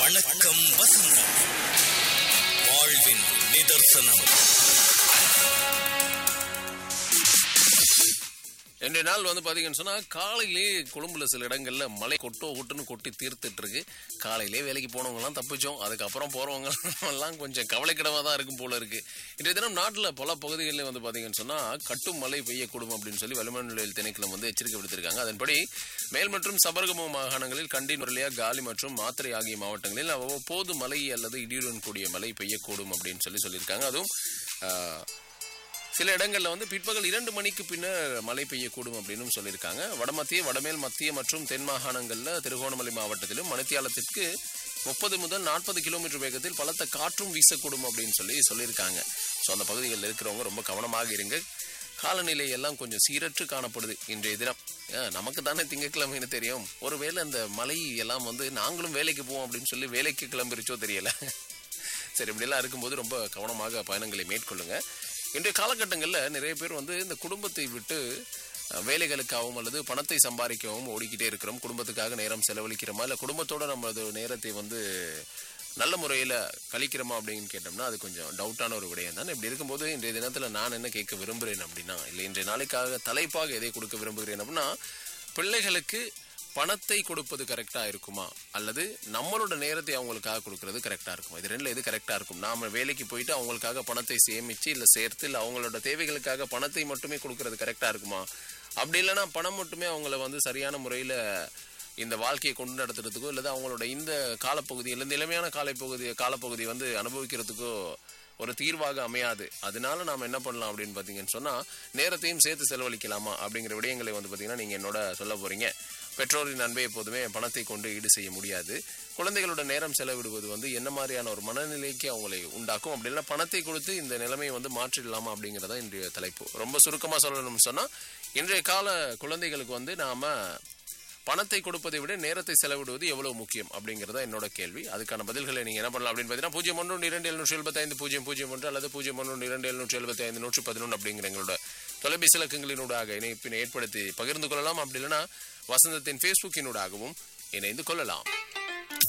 வணக்கம் வசந்தம், வாழ்வின் நிதர்சனம். இன்றைய நாள் வந்து பாத்தீங்கன்னு சொன்னா காலையிலே கொழும்புல சில இடங்கள்ல மழை கொட்டுன்னு கொட்டி தீர்த்துட்டு இருக்கு. காலையிலே வேலைக்கு போனவங்க எல்லாம் தப்பிச்சோம், அதுக்கப்புறம் போறவங்க எல்லாம் கொஞ்சம் கவலைக்கிடமா தான் இருக்கும் போல இருக்கு. இன்றைய தினம் நாட்டுல பல பகுதிகளில் வந்து பாத்தீங்கன்னு சொன்னா கட்டும் மழை பெய்யக்கூடும் அப்படின்னு சொல்லி வளிமண்டல திணைக்களம் வந்து எச்சரிக்கை விடுத்திருக்காங்க. அதன்படி மேல் மற்றும் சபரகம மாகாணங்களில் கண்டி, நுரலியா, காலி மற்றும் மாத்தறை ஆகிய மாவட்டங்களில் அவ்வப்போது மழை அல்லது இடியுடன் கூடிய மழை பெய்யக்கூடும் அப்படின்னு சொல்லியிருக்காங்க. அதுவும் சில இடங்கள்ல வந்து பிற்பகல் 2 மணிக்கு பின்னர் மழை பெய்யக்கூடும் அப்படின்னு சொல்லியிருக்காங்க. வடமத்திய, வடமேல் மத்திய மற்றும் தென் மாகாணங்கள்ல திருகோணமலை மாவட்டத்திலும் மணித்தியாலத்திற்கு 30 முதல் 40 கிலோமீட்டர் வேகத்தில் பலத்த காற்றும் வீசக்கூடும் அப்படின்னு சொல்லியிருக்காங்க. ஸோ அந்த பகுதிகளில் இருக்கிறவங்க ரொம்ப கவனமாக இருங்க. காலநிலை எல்லாம் கொஞ்சம் சீரற்று காணப்படுது இன்றைய தினம். நமக்கு தானே திங்கட்கிழமைன்னு தெரியும், ஒருவேளை அந்த மழை எல்லாம் வந்து நாங்களும் வேலைக்கு போவோம் அப்படின்னு சொல்லி வேலைக்கு கிளம்பிருச்சோ தெரியல. சரி, இப்படியெல்லாம் இருக்கும்போது ரொம்ப கவனமாக பயணங்களை மேற்கொள்ளுங்க. இன்றைய காலகட்டங்களில் நிறைய பேர் வந்து இந்த குடும்பத்தை விட்டு வேலைகளுக்காகவும் அல்லது பணத்தை சம்பாதிக்கவும் ஓடிக்கிட்டே இருக்கிறோம். குடும்பத்துக்காக நேரம் செலவழிக்கிறோமா, இல்லை குடும்பத்தோட நம்மளது நேரத்தை வந்து நல்ல முறையில் கழிக்கிறோமா அப்படின்னு கேட்டோம்னா அது கொஞ்சம் டவுட்டான ஒரு விடயம் தான். இப்படி இருக்கும்போது இன்றைய தினத்தில் நான் என்ன கேட்க விரும்புகிறேன் அப்படின்னா, இல்லை இன்றைய நாளைக்காக தலைப்பாக எதை கொடுக்க விரும்புகிறேன் அப்படின்னா, பிள்ளைகளுக்கு பணத்தை கொடுப்பது கரெக்டாக இருக்குமா அல்லது நம்மளோட நேரத்தை அவங்களுக்காக கொடுக்கறது கரெக்டாக இருக்குமா? இது ரெண்டில் எது கரெக்டாக இருக்கும்? நாம் வேலைக்கு போயிட்டு அவங்களுக்காக பணத்தை சேமித்து இல்லை சேர்த்து இல்லை அவங்களோட தேவைகளுக்காக பணத்தை மட்டுமே கொடுக்கறது கரெக்டாக இருக்குமா? அப்படி இல்லைன்னா பணம் மட்டுமே அவங்கள வந்து சரியான முறையில் இந்த வாழ்க்கையை கொண்டு நடத்துறதுக்கோ இல்லது அவங்களோட இந்த காலப்பகுதியிலேருந்து இளமையான காலப்பகுதி வந்து அனுபவிக்கிறதுக்கோ ஒரு தீர்வாக அமையாது. அதனால நாம் என்ன பண்ணலாம் அப்படின்னு பார்த்தீங்கன்னு சொன்னால், நேரத்தையும் சேர்த்து செலவழிக்கலாமா அப்படிங்கிற விடயங்களை வந்து பார்த்தீங்கன்னா நீங்கள் என்னோட சொல்ல போகிறீங்க. பெற்றோரின் அன்பை எப்போதுமே பணத்தை கொண்டு ஈடு செய்ய முடியாது. குழந்தைகளோட நேரம் செலவிடுவது வந்து என்ன மாதிரியான ஒரு மனநிலைக்கு அவங்களை உண்டாக்கும், அப்படி இல்லைன்னா பணத்தை கொடுத்து இந்த நிலைமையை வந்து மாற்றிடலாமா அப்படிங்கிறதா இன்றைய தலைப்பு. ரொம்ப சுருக்கமாக சொல்லணும்னு சொன்னால், இன்றைய கால குழந்தைகளுக்கு வந்து நாம் பணத்தை கொடுப்பதை விட நேரத்தை செலவிடுவது எவ்வளவு முக்கியம் அப்படிங்கிறதா என்னோட கேள்வி. அதுக்கான பதில்களை நீங்கள் என்ன பண்ணலாம் அப்படின்னு பார்த்தீங்கன்னா 0112-775-001 அல்லது 0112-775-111 அப்படிங்கிற எங்களோட தொலைபேசி இலக்கங்களினூடாக இணைப்பினை ஏற்படுத்தி பகிர்ந்து கொள்ளலாம். அப்படி இல்லைன்னா வசந்தத்தின் ஃபேஸ்புக்கினூடாகவும் இணைந்து கொள்ளலாம்.